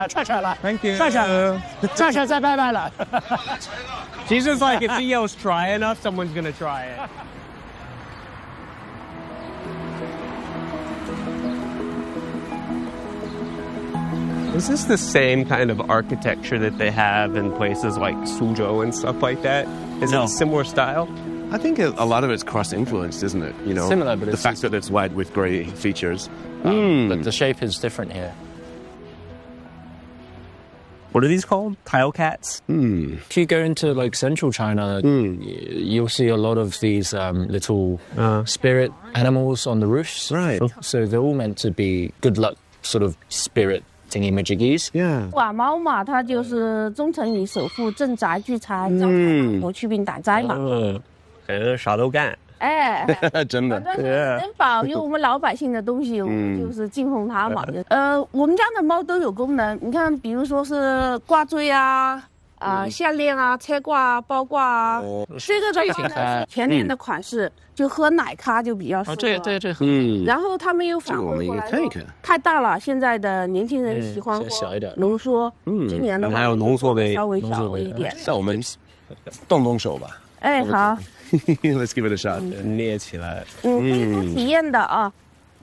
踹踹了 Thank you. 踹踹再拜拜了 She's just like, if he yells try enough, someone's gonna try it. Is this the same kind of architecture that they have in places like Suzhou and stuff like that? Is it a similar style? I think a lot of it's cross-influenced, isn't it? You know, similar, but the fact that it's white with grey features. But the shape is different here. What are these called? Tile cats? If you go into like central China, you'll see a lot of these little spirit animals on the roofs. Right. So they're all meant to be good luck sort of spirit thingy-majiggies. Yeah. 瓦猫嘛，它就是忠诚于守护镇宅聚财、招财和祛病打灾嘛。 感觉啥都干。 哎， 真的。 反正能保佑我们老百姓的东西，我们就是敬奉它嘛。我们家的猫都有功能，你看，比如说是挂坠啊。项链啊、车挂啊、包挂啊，这个的话呢是前年的款式，就喝奶咖就比较适合。 这然后他们又反馈过来，太大了，现在的年轻人喜欢小一点浓缩。今年的话还有浓缩杯， 稍微小一点。 像我们动手吧。 哎，好。 Let's give it a shot. 捏起来。 可以做体验的啊。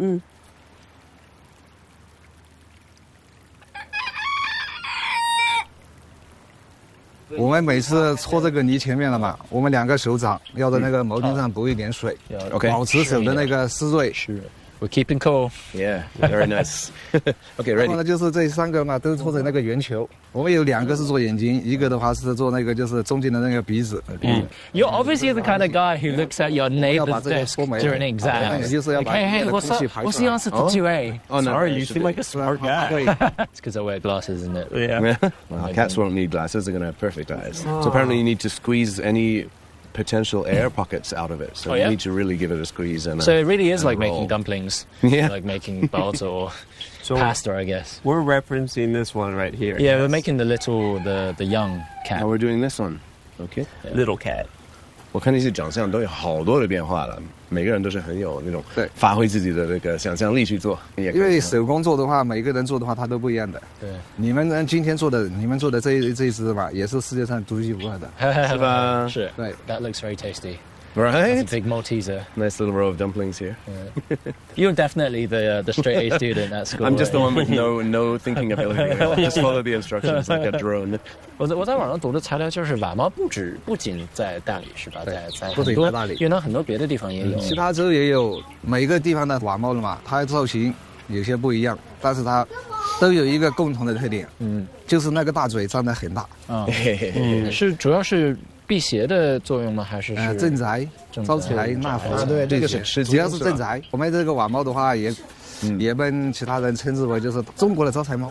我们每次搓这个泥前面了嘛，我们2个手掌要在那个毛巾上补一点水， OK， 保持手的那个湿润。 We're keeping cool. Yeah, very nice. OK, ready. 然后呢，就是这3个嘛，都搓成那个圆球。我们有2个是做眼睛，一个的话是做那个就是中间的那个鼻子。 You're obviously the kind of guy who looks at your neighbor's desk during exams. 就是要把 Hey, what's the answer to 2A? Oh, no. Sorry, you seem like a smart guy. It's because I wear glasses, isn't it? Yeah. Well, cats won't need glasses. They're going to have perfect eyes. So apparently you need to squeeze any potential air pockets out of it. So you need to really give it a squeeze. And so it really is like making dumplings. Yeah. Like making balls or pasta, I guess. We're referencing this one right here. Yeah, we're making the young cat. Now we're doing this one. Okay. Little cat. 我看那些长相都有好多的变化了，每个人都是很有那种发挥自己的那个想象力去做。 因为手工做的话，每个人做的话，它都不一样的。 对， 你们今天做的，你们做的这一只吧，也是世界上独一无二的。 是吧？ 是。 对 That looks very tasty. Right? That's a big Malteser. Nice little row of dumplings here. You're definitely the straight A student at school. I'm just the one with no thinking ability. Just follow the instructions like a drone. 我在网上读的材料就是瓦猫不仅在大理是吧？在不仅在大理， 云南很多别的地方也有。 其他州也有，每个地方的瓦猫了嘛，它的造型有些不一样，但是它都有一个共同的特点，就是那个大嘴张得很大。 是主要是辟邪的作用吗？还是镇宅、招财纳福？对，这个是主要是镇宅。我们这个瓦猫的话，也被其他人称之为就是中国的招财猫。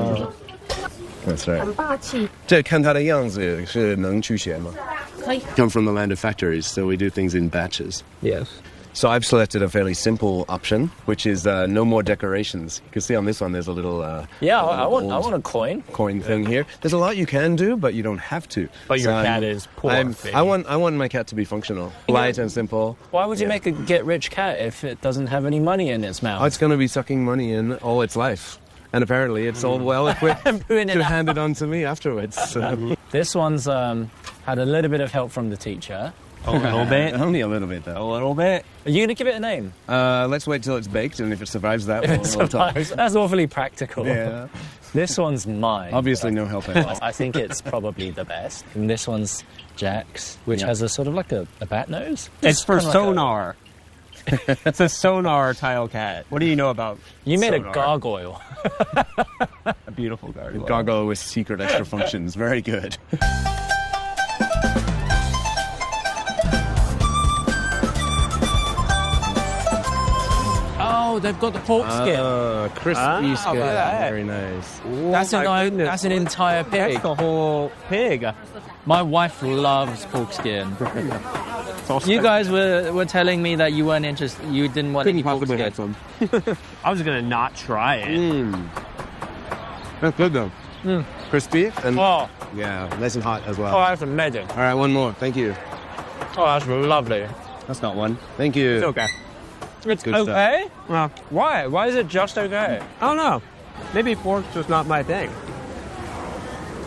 That's right. 很霸气。 这看它的样子是能驱邪吗？ 可以。 Come from the land of factories, so we do things in batches. Yes. So I've selected a fairly simple option, which is no more decorations. You can see on this one there's a little I want a coin thing here. There's a lot you can do, but you don't have to. But your cat is poor. I want my cat to be functional, light and simple. Why would you make a get-rich cat if it doesn't have any money in its mouth? Oh, it's going to be sucking money in all its life. And apparently it's all well equipped to hand it on to me afterwards. So. This one's had a little bit of help from the teacher. A little bit? Only a little bit, though. A little bit? Are you going to give it a name? Let's wait till it's baked, and if it survives that, we'll talk. That's awfully practical. Yeah. This one's mine. Obviously no help at all. I think it's probably the best. And this one's Jack's, which has a sort of like a bat nose. It's for sonar. It's a sonar tile cat. What do you know about You made sonar? a gargoyle. A beautiful gargoyle. Gargoyle with secret extra functions. Very good. Oh, they've got the pork skin. Crispy skin. Very nice. That's an entire pig. That's the whole pig. My wife loves pork skin. You guys were telling me that you weren't interested. You didn't want any pork skin. I was going to not try it. That's good though. Crispy and yeah, nice and hot as well. Oh, that's amazing. All right, one more. Thank you. Oh, that's lovely. That's not one. Thank you. It's okay. It's Good okay? Well, why? Why is it just okay? I don't know. Maybe pork's just not my thing.